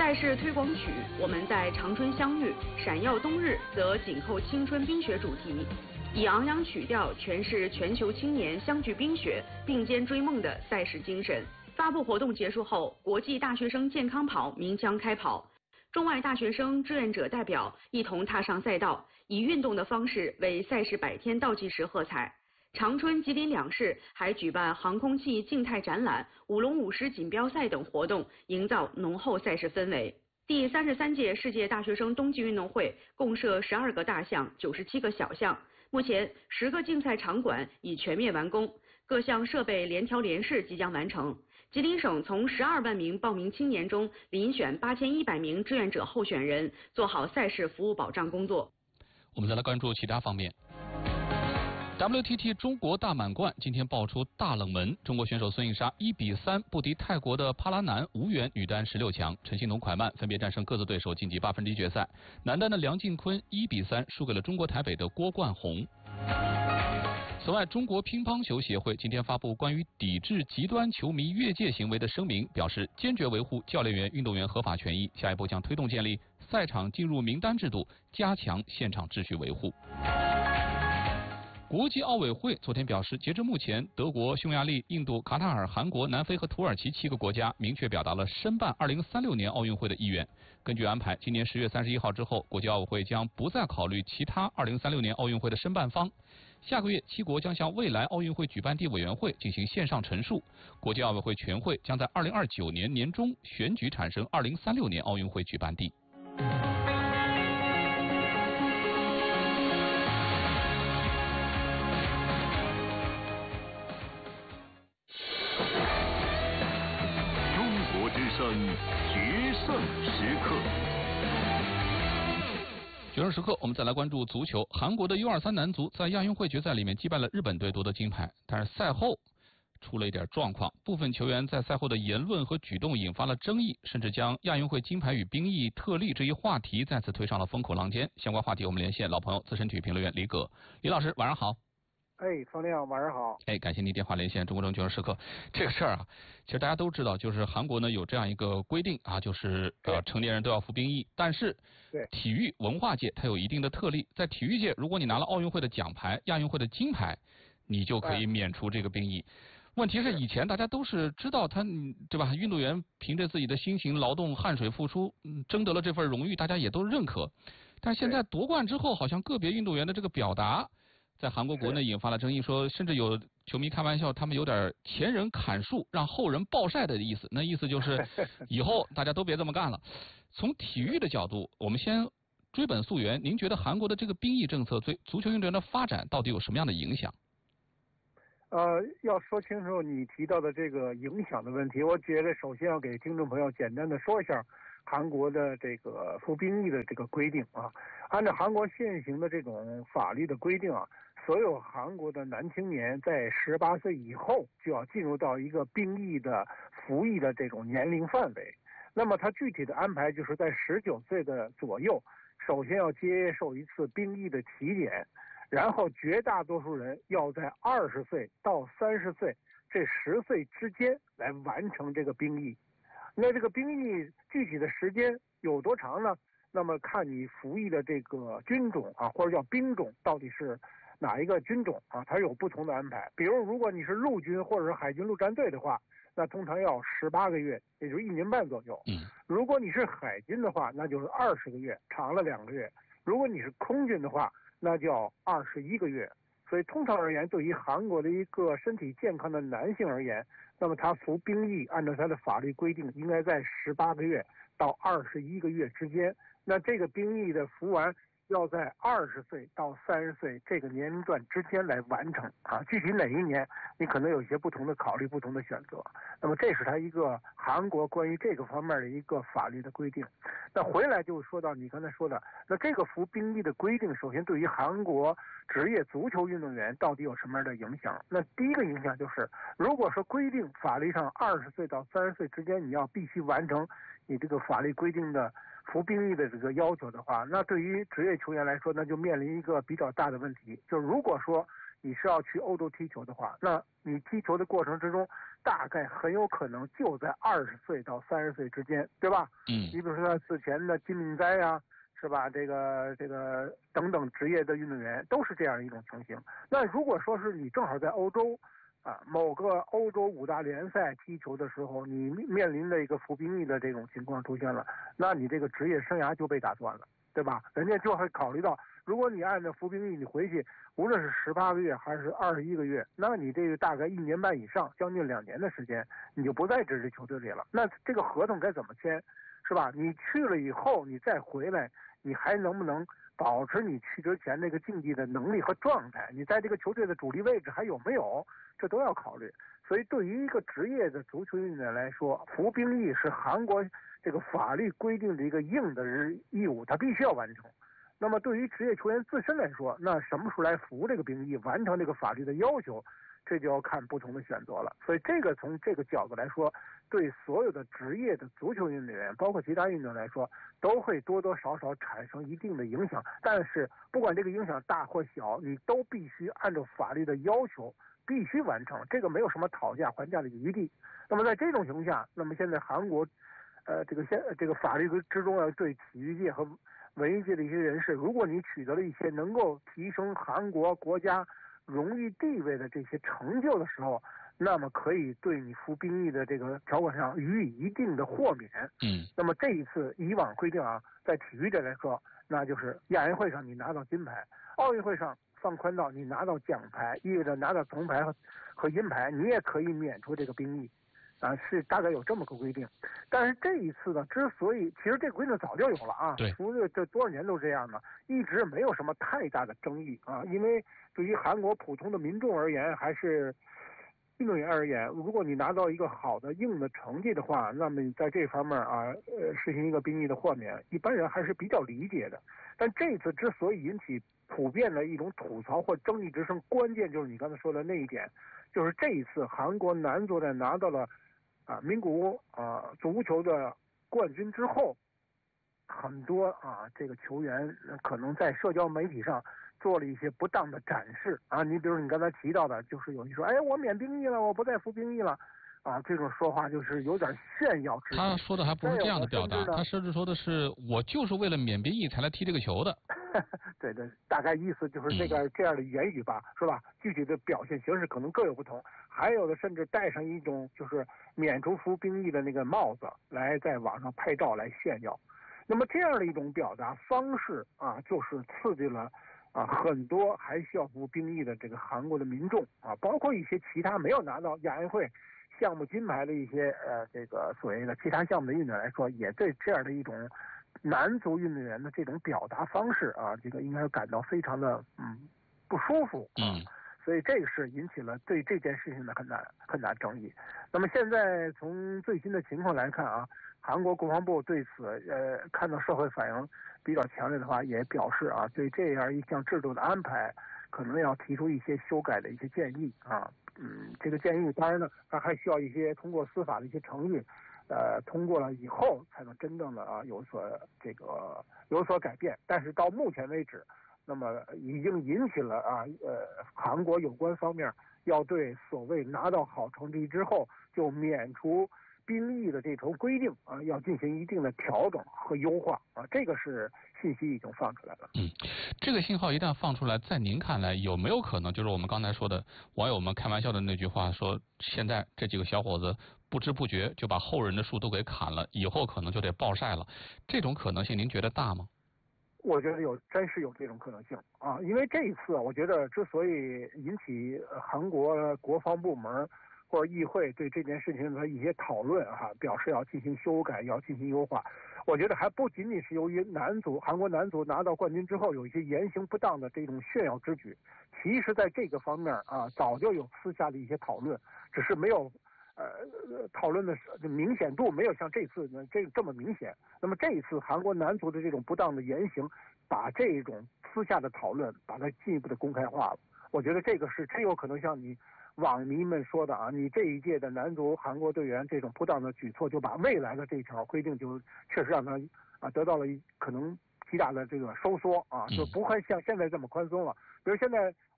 赛事推广曲《我们在长春相遇》，闪耀冬日则紧扣青春冰雪主题，以昂扬曲调诠释全球青年相聚冰雪、并肩追梦的赛事精神。发布活动结束后，国际大学生健康跑鸣枪开跑，中外大学生志愿者代表一同踏上赛道，以运动的方式为赛事100天倒计时喝彩。长春、吉林两市还举办航空器静态展览、舞龙舞狮锦标赛等活动，营造浓厚赛事氛围。第33届世界大学生冬季运动会共设12个大项、97个小项，目前10个竞赛场馆已全面完工，各项设备联调联试即将完成。吉林省从12万名报名青年中遴选8100名志愿者候选人，做好赛事服务保障工作。 我们再来关注其他方面。WTT 中国大满贯今天爆出大冷门，中国选手孙颖莎1比3不敌泰国的帕拉南，无缘女单16强。陈欣农、蒯曼分别战胜各自对手晋级8分之一决赛。男单的梁靖昆1比3输给了中国台北的郭冠宏。此外，中国乒乓球协会今天发布关于抵制极端球迷越界行为的声明，表示坚决维护教练员、运动员合法权益，下一步将推动建立赛场进入名单制度，加强现场秩序维护。国际奥委会昨天表示，截至目前，德国、匈牙利、印度、卡塔尔、韩国、南非和土耳其7个国家明确表达了申办2036年奥运会的意愿。根据安排，今年10月31号之后，国际奥委会将不再考虑其他2036年奥运会的申办方。下个月，7国将向未来奥运会举办地委员会进行线上陈述。国际奥委会全会将在2029年年中选举产生2036年奥运会举办地。 中国之声决胜时刻。 决胜时刻，我们再来关注足球。韩国的U23男足在亚运会决赛里面击败了日本队，夺得金牌。但是赛后出了一点状况，部分球员在赛后的言论和举动引发了争议，甚至将亚运会金牌与兵役特例这一话题再次推上了风口浪尖。相关话题我们连线老朋友资深体育评论员李葛。李老师晚上好。 方亮晚上好。 感谢您电话连线中国决胜时刻。这个事儿啊，其实大家都知道，就是韩国呢有这样一个规定啊，就是成年人都要服兵役，但是体育文化界它有一定的特例，在体育界，如果你拿了奥运会的奖牌、亚运会的金牌，你就可以免除这个兵役。问题是以前大家都是知道他，对吧？运动员凭着自己的辛勤劳动、汗水付出，争得了这份荣誉，大家也都认可。但是现在夺冠之后，好像个别运动员的这个表达，在韩国国内引发了争议，说甚至有球迷开玩笑，他们有点前人砍树让后人暴晒的意思。那意思就是以后大家都别这么干了。从体育的角度，我们先追本溯源，您觉得韩国的这个兵役政策对足球运动员的发展到底有什么样的影响？ 要说清楚你提到的这个影响的问题，我觉得首先要给听众朋友简单的说一下韩国的这个服兵役的这个规定啊。按照韩国现行的这种法律的规定啊，所有韩国的男青年在18岁以后就要进入到一个兵役的服役的这种年龄范围。那么它具体的安排就是在19岁的左右，首先要接受一次兵役的体检，然后绝大多数人要在20岁到30岁这10岁之间来完成这个兵役。那这个兵役具体的时间有多长呢？那么看你服役的这个军种啊，或者叫兵种到底是哪一个军种啊，它有不同的安排。比如如果你是陆军或者是海军陆战队的话，那通常要18个月，也就是1年半左右。如果你是海军的话，那就是20个月，长了2个月。如果你是空军的话，那就要21个月。所以通常而言，对于韩国的一个身体健康的男性而言，那么他服兵役按照他的法律规定，应该在18个月到21个月之间。那这个兵役的服完，要在20岁到30岁这个年龄段之间来完成啊。具体哪一年，你可能有一些不同的考虑、不同的选择。那么这是他一个韩国关于这个方面的一个法律的规定。那回来就说到你刚才说的，那这个服兵役的规定，首先对于韩国职业足球运动员到底有什么样的影响？那第一个影响就是，如果说规定法律上20岁到30岁之间你要必须完成你这个法律规定的服兵役的这个要求的话，那对于职业球员来说，那就面临一个比较大的问题，就是如果说你是要去欧洲踢球的话，那你踢球的过程之中， 大概很有可能就在20岁到30岁之间，对吧？你比如说此前的金敏哉呀，是吧？这个等等职业的运动员都是这样一种情形。那如果说是你正好在欧洲某个欧洲5大联赛踢球的时候，你面临的一个服兵役的这种情况出现了，那你这个职业生涯就被打断了，对吧？人家就会考虑到，如果你按照服兵役你回去，无论是18个月还是21个月，那你这个大概1年半以上，将近2年的时间，你就不在这支球队里了。那这个合同该怎么签，是吧？你去了以后，你再回来，你还能不能保持你去之前那个竞技的能力和状态？你在这个球队的主力位置还有没有？这都要考虑。所以对于一个职业的足球运动员来说，服兵役是韩国这个法律规定的一个硬的义务，他必须要完成。那么对于职业球员自身来说，那什么时候来服这个兵役，完成这个法律的要求，这就要看不同的选择了。所以这个从这个角度来说，对所有的职业的足球运动员，包括其他运动来说，都会多多少少产生一定的影响。但是不管这个影响大或小，你都必须按照法律的要求必须完成，这个没有什么讨价还价的余地。那么在这种情况下，那么现在韩国这个法律之中啊，对体育界和文艺界的一些人士，如果你取得了一些能够提升韩国国家荣誉地位的这些成就的时候，那么可以对你服兵役的这个条款上予以一定的豁免。那么这一次以往规定啊，在体育界来说，那就是亚运会上你拿到金牌，奥运会上放宽到你拿到奖牌，意味着拿到铜牌和银牌，你也可以免除这个兵役。是大概有这么个规定。但是这一次呢，之所以其实这个规定早就有了啊，除了这多少年都这样呢，一直没有什么太大的争议啊。因为对于韩国普通的民众而言，还是运动员而言，如果你拿到一个好的硬的成绩的话，那么你在这方面实行一个兵役的豁免，一般人还是比较理解的。但这次之所以引起普遍的一种吐槽或争议之声，关键就是你刚才说的那一点，就是这一次韩国男足队拿到了名古屋足球的冠军之后，很多这个球员可能在社交媒体上做了一些不当的展示你比如你刚才提到的，就是有人说，哎，我免兵役了，我不再服兵役了这种说话就是有点炫耀之意。 他说的还不是这样的表达，他甚至说的是我就是为了免兵役才来踢这个球的。 对，大概意思就是这样的言语吧，是吧？具体的表现形式可能各有不同，还有的甚至戴上一种就是免除服兵役的那个帽子来在网上拍照来炫耀。那么这样的一种表达方式就是刺激了很多还需要服兵役的这个韩国的民众包括一些其他没有拿到亚运会项目金牌的一些这个所谓的其他项目的运动员来说，也对这样的一种男足运动员的这种表达方式这个应该感到非常的不舒服所以这个是引起了对这件事情的很大争议。那么现在从最新的情况来看韩国国防部对此看到社会反应比较强烈的话，也表示对这样一项制度的安排可能要提出一些修改的一些建议这个建议当然呢，它还需要一些通过司法的一些程序通过了以后才能真正的有所改变。但是到目前为止，那么已经引起了韩国有关方面要对所谓拿到好成绩之后就免除兵役的这种规定要进行一定的调整和优化这个是信息已经放出来了。 这个信号一旦放出来，在您看来有没有可能就是我们刚才说的网友们开玩笑的那句话，说现在这几个小伙子不知不觉就把后人的树都给砍了，以后可能就得暴晒了，这种可能性您觉得大吗？ 我觉得真是有这种可能性因为这一次我觉得之所以引起韩国国防部门或者议会对这件事情的一些讨论表示要进行修改，要进行优化。我觉得还不仅仅是由于韩国男足拿到冠军之后有一些言行不当的这种炫耀之举，其实在这个方面早就有私下的一些讨论，只是没有讨论的明显度没有像这次这么明显。那么这一次韩国男足的这种不当的言行，把这种私下的讨论把它进一步的公开化了。我觉得这个是真有可能像你网民们说的你这一届的男足韩国队员这种不当的举措，就把未来的这条规定就确实让他得到了可能极大的这个收缩就不会像现在这么宽松了。比如现在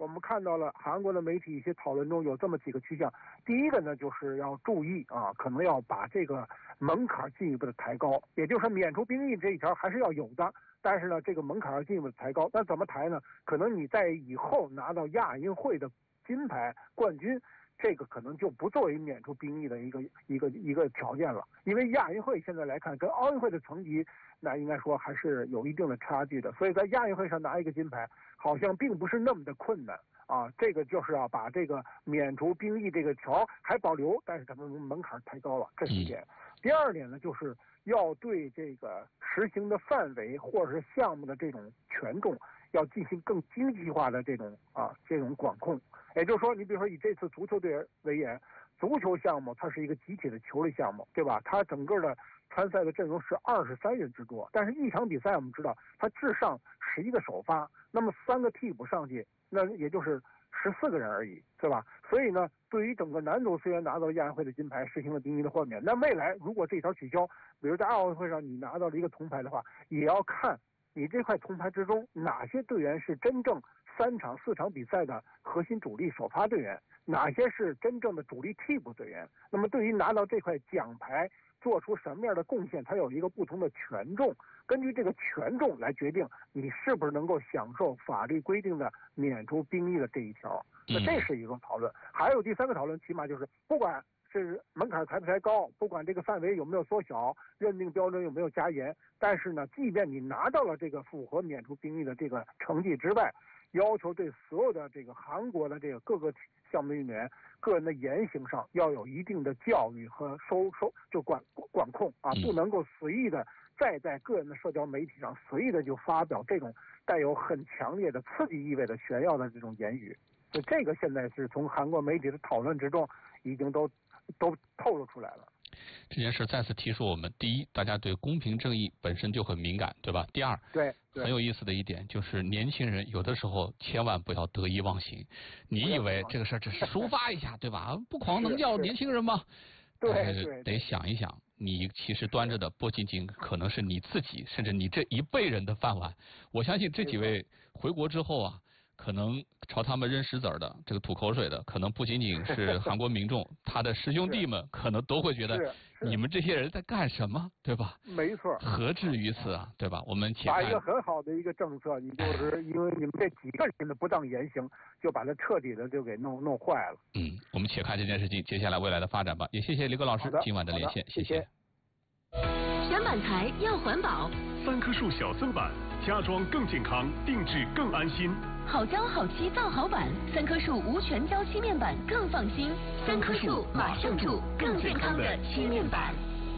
我们看到了韩国的媒体一些讨论中有这么几个趋向。第一个呢，就是要注意啊，可能要把这个门槛进一步的抬高，也就是说免除兵役这一条还是要有的，但是呢，这个门槛要进一步的抬高。那怎么抬呢？可能你在以后拿到亚运会的金牌冠军，这个可能就不作为免除兵役的一个条件了，因为亚运会现在来看跟奥运会的成绩，那应该说还是有一定的差距的，所以在亚运会上拿一个金牌，好像并不是那么的困难啊。这个就是要把这个免除兵役这个条还保留，但是咱们门槛抬高了，这是一点。第二点呢，就是要对这个实行的范围或者是项目的这种权重，要进行更经济化的这种管控。也就是说，你比如说以这次足球队为言，足球项目它是一个集体的球类项目，对吧？它整个的参赛的阵容是23人之多，但是一场比赛我们知道它至上11个首发，那么3个替补上去，那也就是14个人而已，对吧？所以呢，对于整个男足虽然拿到亚运会的金牌，实行了兵役的豁免，那未来如果这条取消，比如在奥运会上你拿到了一个铜牌的话，也要看你这块铜牌之中哪些队员是真正3场4场比赛的核心主力首发队员，哪些是真正的主力替补队员。那么对于拿到这块奖牌做出什么样的贡献，它有一个不同的权重，根据这个权重来决定你是不是能够享受法律规定的免除兵役的这一条。那这是一个讨论。还有第3个讨论，起码就是不管是门槛抬不抬高，不管这个范围有没有缩小，认定标准有没有加严，但是呢，即便你拿到了这个符合免除兵役的这个成绩之外，要求对所有的这个韩国的这个各个项目运动员个人的言行上要有一定的教育和管控啊，不能够随意的再在个人的社交媒体上随意的就发表这种带有很强烈的刺激意味的炫耀的这种言语。所以这个现在是从韩国媒体的讨论之中已经都透露出来了。 这件事再次提示我们：第一，大家对公平正义本身就很敏感，对吧？第二， 对， 很有意思的一点就是年轻人有的时候千万不要得意忘形。你以为这个事儿只是抒发一下，对吧？不狂能叫年轻人吗？ 对， 得想一想，你其实端着的不仅仅可能是你自己，甚至你这一辈人的饭碗。我相信这几位回国之后啊，可能朝他们扔石子儿的，这个吐口水的，可能不仅仅是韩国民众，他的师兄弟们可能都会觉得你们这些人在干什么，对吧？ 没错， 何至于此啊，对吧？我们把一个很好的一个政策，你就是因为你们这几个人的不当言行，就把它彻底的就给弄坏了。 我们且看这件事情接下来未来的发展吧。也谢谢李葛老师今晚的连线，谢谢。 选板材要环保 ，3棵树小增板，家装更健康，定制更安心。 好胶好漆造好板，3棵树无全胶漆面板更放心。3棵树马上住更健康的漆面板。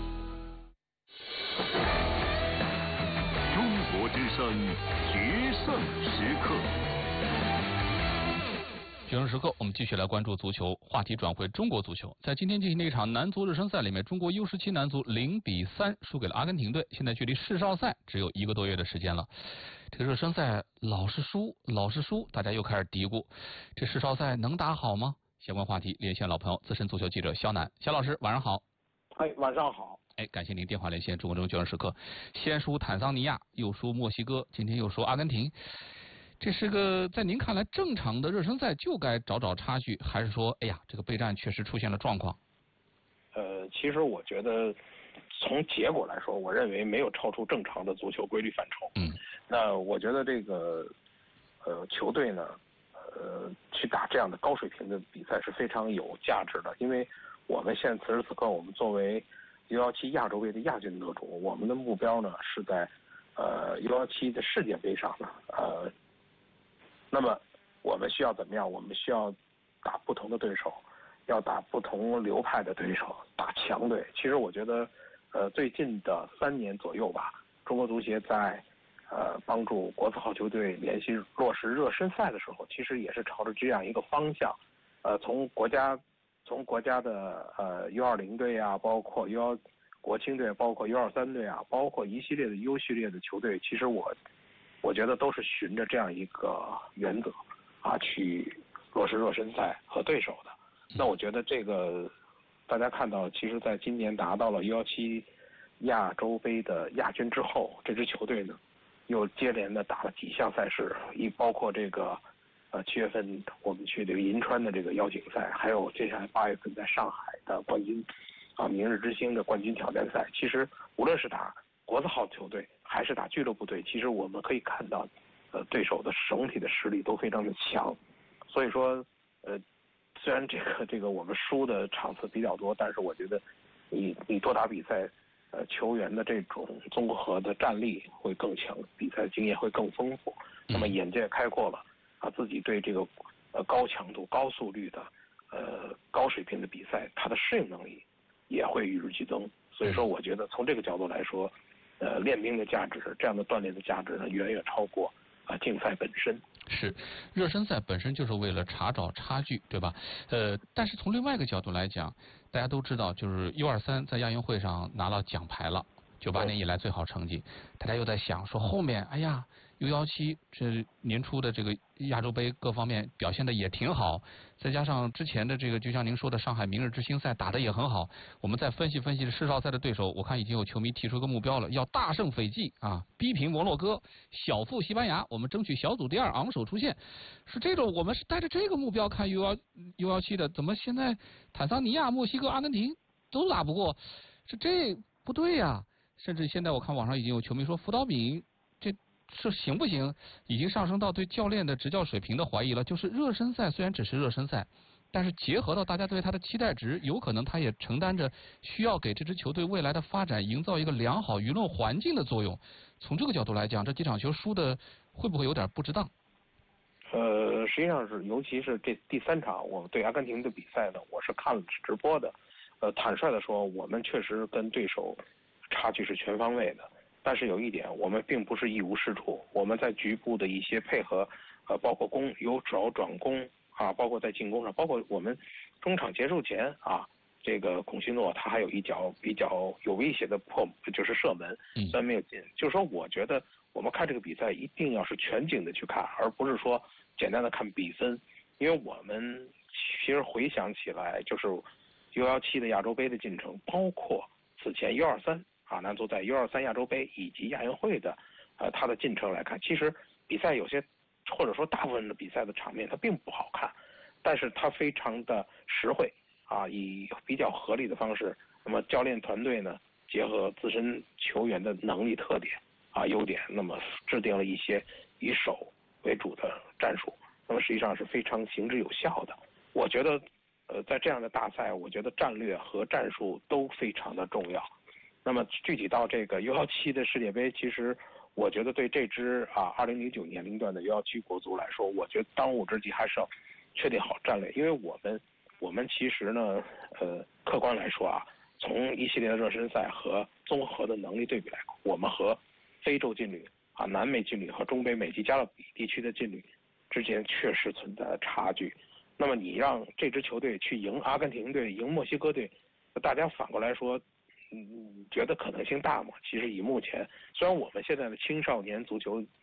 中国之声决胜时刻。 决胜时刻，我们继续来关注足球，话题转回中国足球。在今天进行的一场男足热身赛里面，中国 U17男足0-3输给了阿根廷队，现在距离世少赛只有1个多月的时间了。这个热身赛老是输，大家又开始嘀咕，这世少赛能打好吗？相关话题连线老朋友资深足球记者肖楠，肖老师晚上好。 晚上好。 感谢您电话连线中国决胜时刻。先输坦桑尼亚，又输墨西哥，今天又输阿根廷。这是个在您看来正常的热身赛就该找差距，还是说这个备战确实出现了状况？ 其实我觉得从结果来说，我认为没有超出正常的足球规律范畴。那我觉得这个球队呢去打这样的高水平的比赛是非常有价值的，因为我们现在此时此刻我们作为 U17亚洲杯的亚军得主，我们的目标呢是在U17的世界杯上呢那么我们需要怎么样？我们需要打不同的对手，要打不同流派的对手，打强队。其实我觉得最近的3年左右吧，中国足协在帮助国字号球队联系落实热身赛的时候，其实也是朝着这样一个方向。从国家的U20队啊，包括国青队，包括U23队啊，包括一系列的 U 系列的球队，其实我觉得都是循着这样一个原则去落实热身赛和对手的。那我觉得这个大家看到，其实在今年达到了 U17亚洲杯的亚军之后，这支球队呢又接连的打了几项赛事，包括这个 7月份我们去这个银川的这个邀请赛，还有接下来8月份在上海的冠军明日之星的冠军挑战赛，其实无论是打国字号球队还是打俱乐部队，其实我们可以看到对手的整体的实力都非常的强。所以说虽然这个我们输的场次比较多，但是我觉得你多打比赛，球员的这种综合的战力会更强，比赛经验会更丰富，那么眼界开阔了自己对这个高强度高速率的高水平的比赛，他的适应能力也会与日俱增。所以说我觉得从这个角度来说，练兵的价值，这样的锻炼的价值呢，远远超过竞赛本身。 是，热身赛本身就是为了查找差距，对吧？但是从另外一个角度来讲，大家都知道，就是 U23在亚运会上拿到奖牌了，98年以来最好成绩。大家又在想说后面，哎呀 U17这年初的这个亚洲杯各方面表现的也挺好，再加上之前的这个就像您说的上海明日之星赛打得也很好，我们再分析分析世少赛的对手，我看已经有球迷提出一个目标了，要大胜斐济逼平摩洛哥，小负西班牙，我们争取小组第2昂首出线。是这种，我们是带着这个目标看 U17的，怎么现在坦桑尼亚、墨西哥、阿根廷都打不过？是这不对呀。甚至现在我看网上已经有球迷说辅导饼这行不行，已经上升到对教练的执教水平的怀疑了。就是热身赛虽然只是热身赛，但是结合到大家对他的期待值，有可能他也承担着需要给这支球队未来的发展营造一个良好舆论环境的作用。从这个角度来讲，这几场球输的会不会有点不值当？ 实际上是，尤其是这第3场我们对阿根廷的比赛呢，我是看了直播的。坦率的说，我们确实跟对手差距是全方位的。但是有一点，我们并不是一无是处，我们在局部的一些配合，包括由守转攻包括在进攻上，包括我们中场结束前这个孔希诺他还有一脚比较有威胁的就是射门，虽然没有进。就是说，我觉得我们看这个比赛一定要是全景的去看，而不是说简单的看比分，因为我们其实回想起来，就是 U17的亚洲杯的进程，包括此前 U23。男足在 U23亚洲杯以及亚运会的他的进程来看，其实比赛有些或者说大部分的比赛的场面它并不好看，但是它非常的实惠以比较合理的方式，那么教练团队呢结合自身球员的能力特点优点，那么制定了一些以守为主的战术，那么实际上是非常行之有效的。我觉得在这样的大赛，我觉得战略和战术都非常的重要。那么具体到这个 U17的世界杯，其实我觉得对这支2009年龄段的 U17国足来说，我觉得当务之急还是要确定好战略，因为我们其实呢客观来说从一系列的热身赛和综合的能力对比来看，我们和非洲劲旅南美劲旅和中北美及加勒比地区的劲旅之间确实存在差距。那么你让这支球队去赢阿根廷队、赢墨西哥队，大家反过来说觉得可能性大吗？其实以目前，虽然我们现在的青少年足球